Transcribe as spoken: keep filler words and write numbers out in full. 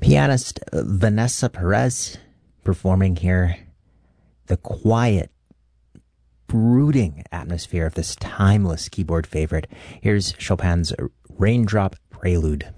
Pianist Vanessa Perez performing here. The quiet, brooding atmosphere of this timeless keyboard favorite. Here's Chopin's Raindrop Prelude.